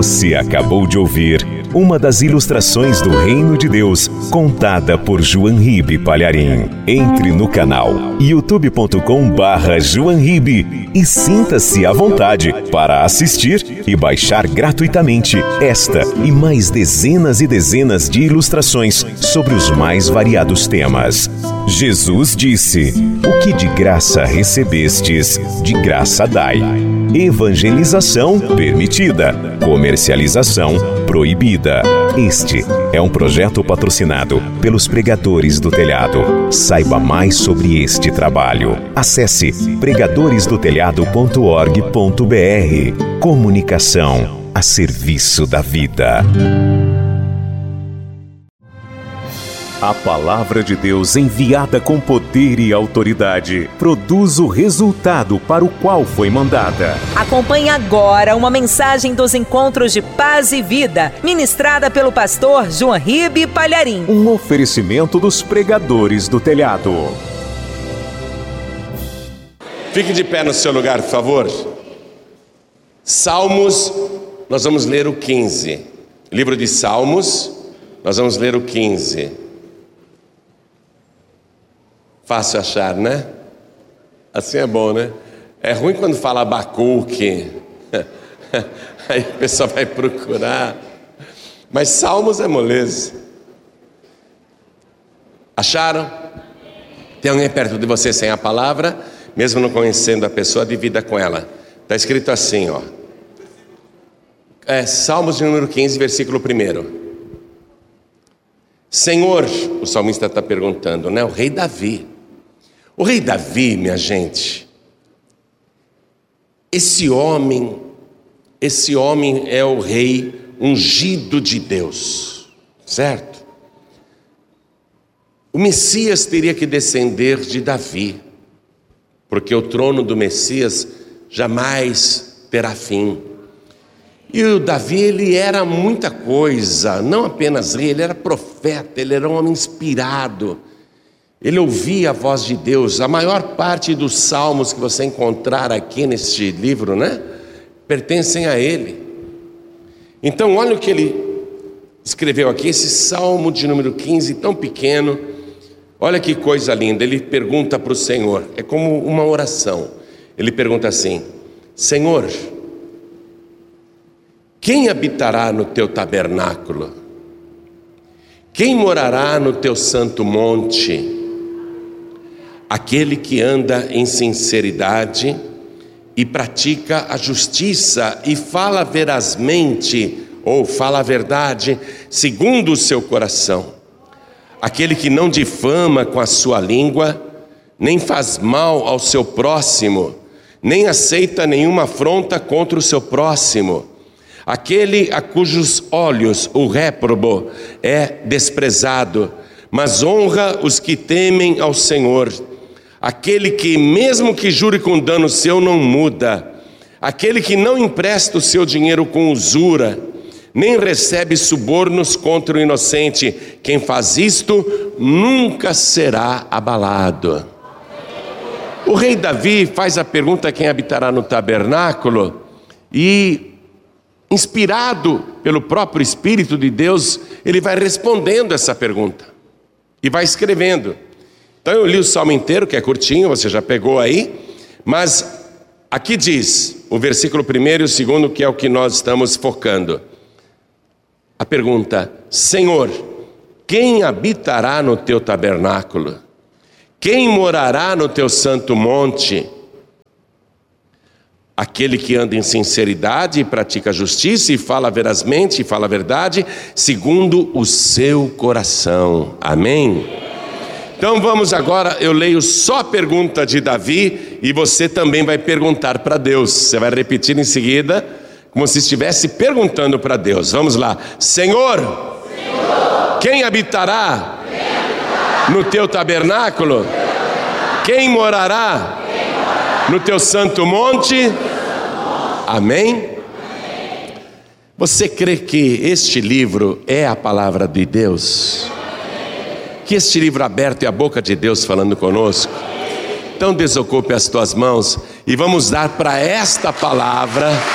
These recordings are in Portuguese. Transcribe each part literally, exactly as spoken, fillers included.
Você acabou de ouvir uma das ilustrações do Reino de Deus, contada por João Ribe Palharim. Entre no canal youtube ponto com barra João Ribe e sinta-se à vontade para assistir e baixar gratuitamente esta e mais dezenas e dezenas de ilustrações sobre os mais variados temas. Jesus disse: o que de graça recebestes, de graça dai. Evangelização permitida, comercialização proibida. Este é um projeto patrocinado pelos Pregadores do Telhado. Saiba mais sobre este trabalho. Acesse pregadores do telhado ponto org ponto br. Comunicação a serviço da vida. A palavra de Deus, enviada com poder e autoridade, produz o resultado para o qual foi mandada. Acompanhe agora uma mensagem dos Encontros de Paz e Vida, ministrada pelo pastor João Ribe Palharim. Um oferecimento dos Pregadores do Telhado. Fique de pé no seu lugar, por favor. Salmos, nós vamos ler o quinze. Livro de Salmos, nós vamos ler o quinze. Fácil achar, né? Assim é bom, né? É ruim quando fala Abacuque. Aí o pessoal vai procurar. Mas Salmos é moleza. Acharam? Tem alguém perto de você sem a palavra? Mesmo não conhecendo a pessoa, divida com ela. Está escrito assim, ó. É, Salmos de número quinze, versículo primeiro. Senhor, o salmista está perguntando, né? O rei Davi. O rei Davi, minha gente, esse homem, esse homem é o rei ungido de Deus, certo? O Messias teria que descender de Davi, porque o trono do Messias jamais terá fim. E o Davi, ele era muita coisa, não apenas rei, ele era profeta, ele era um homem inspirado. Ele ouvia a voz de Deus. A maior parte dos salmos que você encontrar aqui neste livro, né, pertencem a ele. Então olha o que ele escreveu aqui, esse salmo de número quinze, tão pequeno. Olha que coisa linda, ele pergunta para o Senhor, é como uma oração. Ele pergunta assim: Senhor, quem habitará no teu tabernáculo? Quem morará no teu santo monte? Aquele que anda em sinceridade e pratica a justiça e fala verazmente, ou fala a verdade, segundo o seu coração. Aquele que não difama com a sua língua, nem faz mal ao seu próximo, nem aceita nenhuma afronta contra o seu próximo. Aquele a cujos olhos o réprobo é desprezado, mas honra os que temem ao Senhor. Aquele que, mesmo que jure com dano seu, não muda. Aquele que não empresta o seu dinheiro com usura, nem recebe subornos contra o inocente. Quem faz isto nunca será abalado. O rei Davi faz a pergunta: quem habitará no tabernáculo? E, inspirado pelo próprio Espírito de Deus, ele vai respondendo essa pergunta e vai escrevendo. Então eu li o salmo inteiro, que é curtinho, você já pegou aí, mas aqui diz o versículo primeiro e o segundo, que é o que nós estamos focando. A pergunta: Senhor, quem habitará no teu tabernáculo? Quem morará no teu santo monte? Aquele que anda em sinceridade e pratica justiça e fala verazmente e fala a verdade, segundo o seu coração. Amém? Então vamos agora, eu leio só a pergunta de Davi e você também vai perguntar para Deus. Você vai repetir em seguida, como se estivesse perguntando para Deus. Vamos lá. Senhor, Senhor, quem habitará, quem habitará no teu tabernáculo? Teu tabernáculo? Quem morará, quem morará no teu santo monte? Teu santo monte. Amém? Amém? Você crê que este livro é a palavra de Deus? Que este livro aberto é a boca de Deus falando conosco? Então desocupe as tuas mãos e vamos dar para esta palavra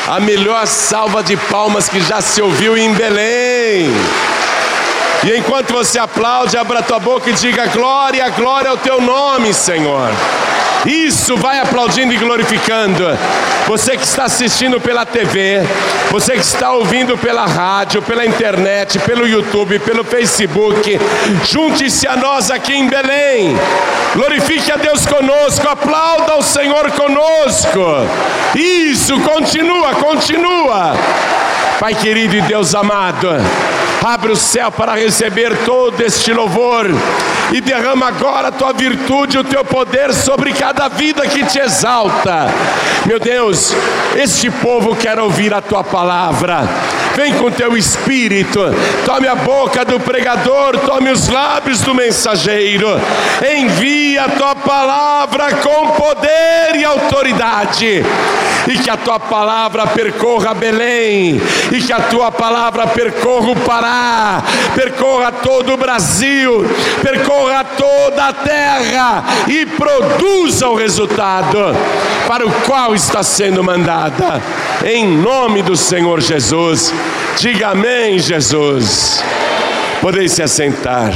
A melhor salva de palmas que já se ouviu em Belém. E enquanto você aplaude, abra a tua boca e diga: glória, glória ao teu nome, Senhor. Isso, vai aplaudindo e glorificando. Você que está assistindo pela T V, você que está ouvindo pela rádio, pela internet, pelo YouTube, pelo Facebook, junte-se a nós aqui em Belém. Glorifique a Deus conosco, aplauda o Senhor conosco. Isso, continua, continua. Pai querido e Deus amado, abre o céu para receber todo este louvor e derrama agora a tua virtude e o teu poder sobre cada vida que te exalta. Meu Deus, este povo quer ouvir a tua palavra. Vem com teu espírito, tome a boca do pregador, tome os lábios do mensageiro, envia a tua palavra com poder e autoridade, e que a tua palavra percorra Belém, e que a tua palavra percorra o Pará, percorra todo o Brasil, percorra toda a terra e produza o resultado para o qual está sendo mandada, em nome do Senhor Jesus. Diga amém, Jesus. Podem se assentar.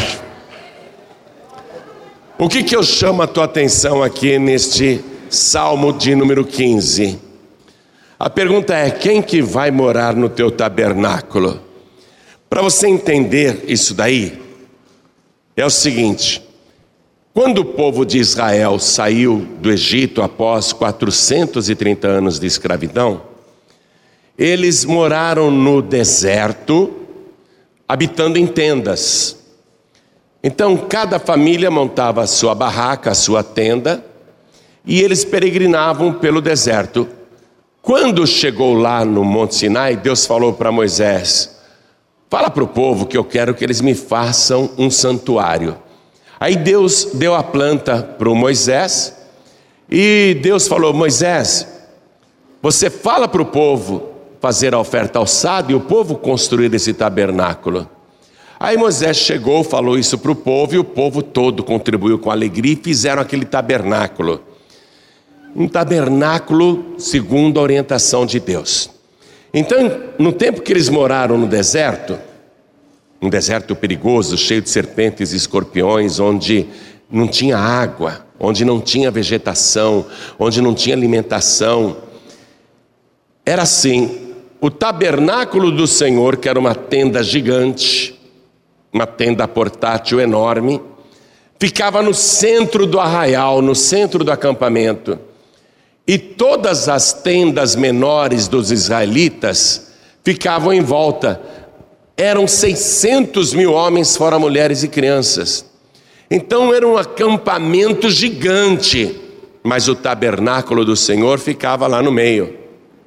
O que que eu chamo a tua atenção aqui neste Salmo de número quinze? A pergunta é: quem que vai morar no teu tabernáculo? Para você entender isso daí, é o seguinte: quando o povo de Israel saiu do Egito após quatrocentos e trinta anos de escravidão, eles moraram no deserto, habitando em tendas. Então cada família montava a sua barraca, a sua tenda, e eles peregrinavam pelo deserto. Quando chegou lá no Monte Sinai, Deus falou para Moisés: fala para o povo que eu quero que eles me façam um santuário. Aí Deus deu a planta para o Moisés, e Deus falou: Moisés, você fala para o povo fazer a oferta alçada e o povo construir esse tabernáculo. Aí Moisés chegou, falou isso para o povo, e o povo todo contribuiu com alegria e fizeram aquele tabernáculo. Um tabernáculo segundo a orientação de Deus. Então, no tempo que eles moraram no deserto, um deserto perigoso, cheio de serpentes e escorpiões, onde não tinha água, onde não tinha vegetação, onde não tinha alimentação, era assim: o tabernáculo do Senhor, que era uma tenda gigante, uma tenda portátil enorme, ficava no centro do arraial, no centro do acampamento. E todas as tendas menores dos israelitas ficavam em volta. Eram seiscentos mil homens, fora mulheres e crianças. Então era um acampamento gigante, mas o tabernáculo do Senhor ficava lá no meio.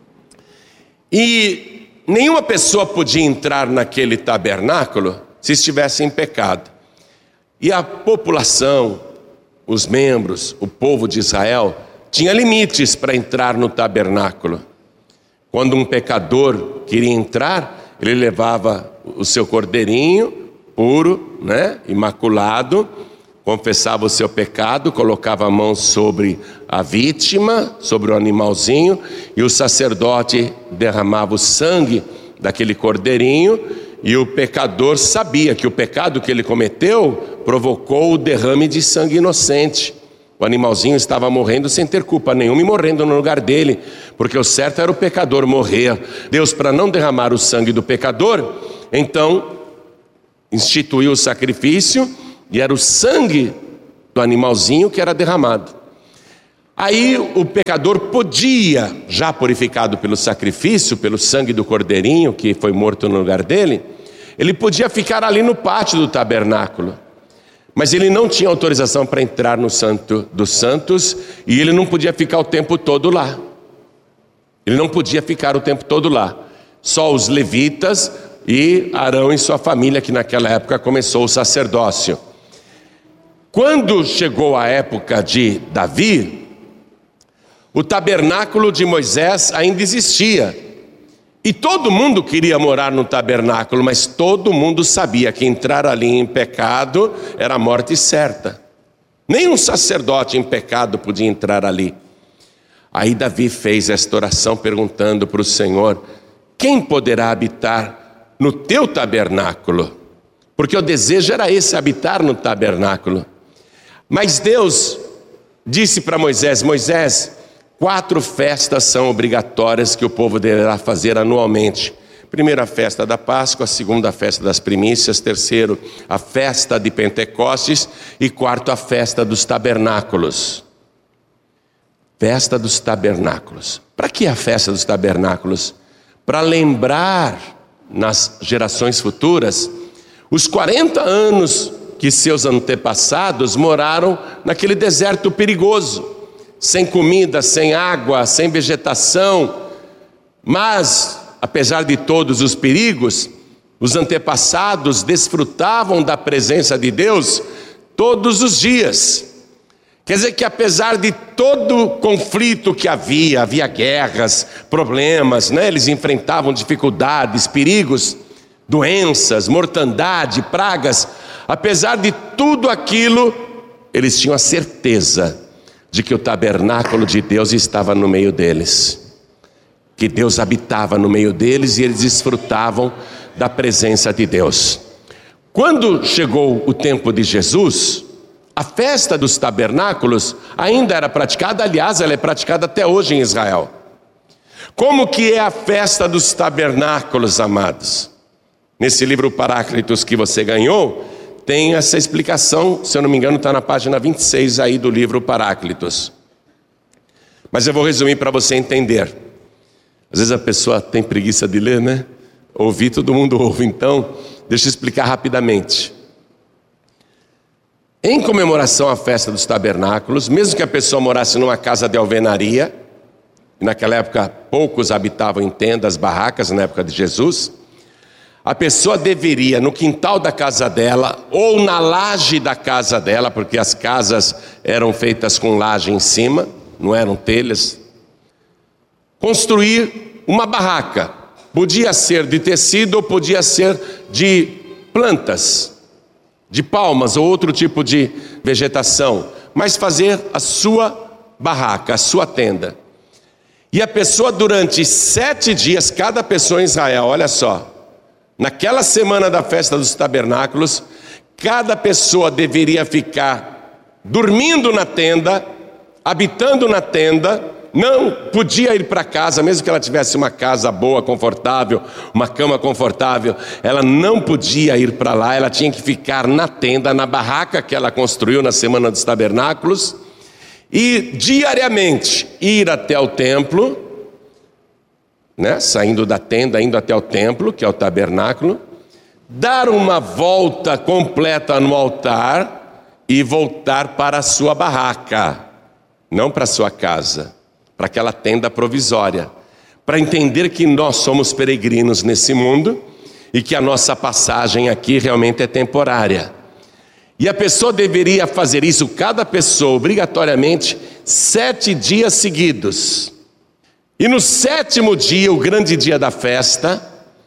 E nenhuma pessoa podia entrar naquele tabernáculo se estivesse em pecado. E a população, os membros, o povo de Israel, tinha limites para entrar no tabernáculo. Quando um pecador queria entrar, ele levava o seu cordeirinho puro, né, imaculado, confessava o seu pecado, colocava a mão sobre a vítima, sobre o animalzinho, e o sacerdote derramava o sangue daquele cordeirinho, e o pecador sabia que o pecado que ele cometeu provocou o derrame de sangue inocente. O animalzinho estava morrendo sem ter culpa nenhuma e morrendo no lugar dele, porque o certo era o pecador morrer. Deus, para não derramar o sangue do pecador, então instituiu o sacrifício, e era o sangue do animalzinho que era derramado. Aí o pecador podia, já purificado pelo sacrifício, pelo sangue do cordeirinho que foi morto no lugar dele, ele podia ficar ali no pátio do tabernáculo. Mas ele não tinha autorização para entrar no Santo dos Santos, e ele não podia ficar o tempo todo lá. Ele não podia ficar o tempo todo lá. Só os levitas e Arão e sua família, que naquela época começou o sacerdócio. Quando chegou a época de Davi, o tabernáculo de Moisés ainda existia. E todo mundo queria morar no tabernáculo, mas todo mundo sabia que entrar ali em pecado era a morte certa. Nem um sacerdote em pecado podia entrar ali. Aí Davi fez esta oração perguntando para o Senhor: quem poderá habitar no teu tabernáculo? Porque o desejo era esse, habitar no tabernáculo. Mas Deus disse para Moisés: Moisés, quatro festas são obrigatórias que o povo deverá fazer anualmente. Primeiro, a festa da Páscoa. Segunda, a festa das primícias. Terceiro, a festa de Pentecostes. E quarto, a festa dos tabernáculos. Festa dos tabernáculos. Para que a festa dos tabernáculos? Para lembrar nas gerações futuras os quarenta anos que seus antepassados moraram naquele deserto perigoso, sem comida, sem água, sem vegetação. Mas, apesar de todos os perigos, os antepassados desfrutavam da presença de Deus todos os dias. Quer dizer que apesar de todo o conflito que havia, havia guerras, problemas, né? Eles enfrentavam dificuldades, perigos, doenças, mortandade, pragas. Apesar de tudo aquilo, eles tinham a certeza de que o tabernáculo de Deus estava no meio deles, que Deus habitava no meio deles e eles desfrutavam da presença de Deus. Quando chegou o tempo de Jesus, a festa dos tabernáculos ainda era praticada, aliás, ela é praticada até hoje em Israel. Como que é a festa dos tabernáculos, amados? Nesse livro Paráclitos que você ganhou, tem essa explicação, se eu não me engano está na página vinte e seis aí do livro Paráclitos. Mas eu vou resumir para você entender. Às vezes a pessoa tem preguiça de ler, né? Ouvir, todo mundo ouve, então deixa eu explicar rapidamente. Em comemoração à festa dos tabernáculos, mesmo que a pessoa morasse numa casa de alvenaria, e naquela época poucos habitavam em tendas, barracas, na época de Jesus, a pessoa deveria, no quintal da casa dela, ou na laje da casa dela, porque as casas eram feitas com laje em cima, não eram telhas, construir uma barraca. Podia ser de tecido ou podia ser de plantas, de palmas ou outro tipo de vegetação, mas fazer a sua barraca, a sua tenda. E a pessoa durante sete dias, cada pessoa em Israel, olha só, naquela semana da festa dos tabernáculos, cada pessoa deveria ficar dormindo na tenda, habitando na tenda, não podia ir para casa, mesmo que ela tivesse uma casa boa, confortável, uma cama confortável, ela não podia ir para lá, ela tinha que ficar na tenda, na barraca que ela construiu na semana dos tabernáculos, e diariamente ir até o templo, né, saindo da tenda, indo até o templo, que é o tabernáculo, dar uma volta completa no altar e voltar para a sua barraca, não para a sua casa, para aquela tenda provisória, para entender que nós somos peregrinos nesse mundo e que a nossa passagem aqui realmente é temporária. E a pessoa deveria fazer isso, cada pessoa, obrigatoriamente, sete dias seguidos. E no sétimo dia, o grande dia da festa,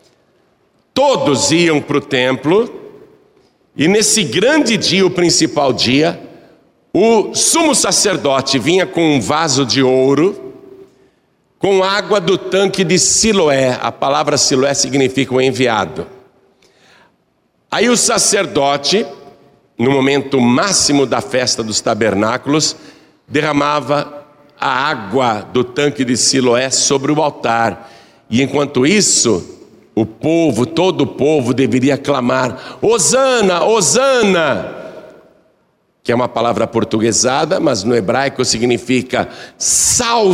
todos iam para o templo, e nesse grande dia, o principal dia, o sumo sacerdote vinha com um vaso de ouro, com água do tanque de Siloé. A palavra Siloé significa o enviado. Aí o sacerdote, no momento máximo da festa dos tabernáculos, derramava a água do tanque de Siloé sobre o altar. E enquanto isso, o povo, todo o povo deveria clamar: Hosana, Hosana! Que é uma palavra portuguesada, mas no hebraico significa salve.